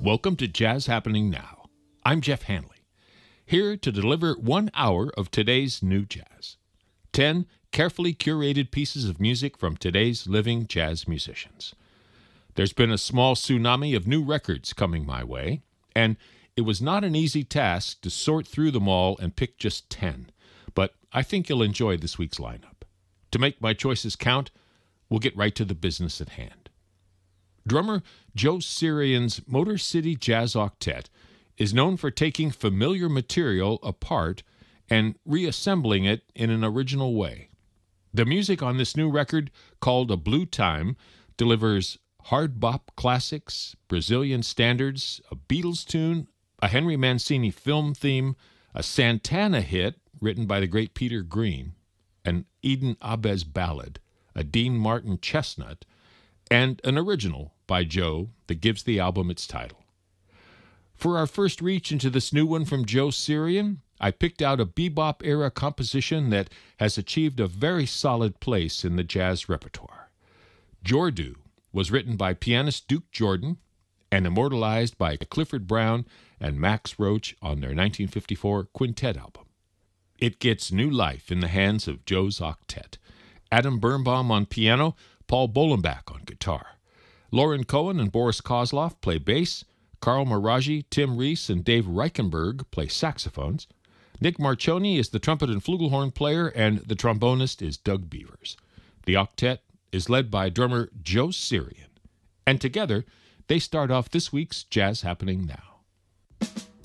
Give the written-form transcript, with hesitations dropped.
Welcome to Jazz Happening Now. I'm Jeff Hanley, here to deliver 1 hour of today's new jazz. 10 carefully curated pieces of music from today's living jazz musicians. There's been a small tsunami of new records coming my way, and it was not an easy task to sort through them all and pick just 10, but I think you'll enjoy this week's lineup. To make my choices count, we'll get right to the business at hand. Drummer Joe Sirian's Motor City Jazz Octet is known for taking familiar material apart and reassembling it in an original way. The music on this new record, called A Blue Time, delivers hard bop classics, Brazilian standards, a Beatles tune, a Henry Mancini film theme, a Santana hit written by the great Peter Green, an Eden Ahbez ballad, a Dean Martin chestnut, and an original by Joe that gives the album its title. For our first reach into this new one from Joe Sirian, I picked out a bebop-era composition that has achieved a very solid place in the jazz repertoire. Jordu was written by pianist Duke Jordan and immortalized by Clifford Brown and Max Roach on their 1954 Quintet album. It gets new life in the hands of Joe's octet. Adam Birnbaum on piano, Paul Bolenbach on guitar. Lauren Cohen and Boris Kozlov play bass. Carl Maraji, Tim Reese, and Dave Reichenberg play saxophones. Nick Marchoni is the trumpet and flugelhorn player, and the trombonist is Doug Beavers. The octet is led by drummer Joe Sirian. And together, they start off this week's Jazz Happening Now.